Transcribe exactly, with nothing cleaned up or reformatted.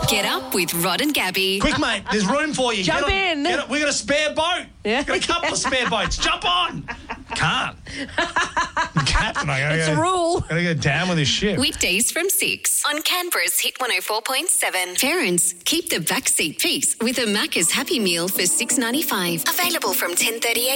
Get up with Rod and Gabby. Quick, mate, there's room for you. Jump Get on- in. get on- we got a spare boat. Yeah. Got a couple of spare boats. Jump on. Can't. Captain, I gotta It's go, a rule. Gotta go down with this ship. Weekdays from six on Canberra's Hit one oh four point seven. Parents, keep the backseat peace with a Macca's Happy Meal for six ninety-five. Available from ten thirty a m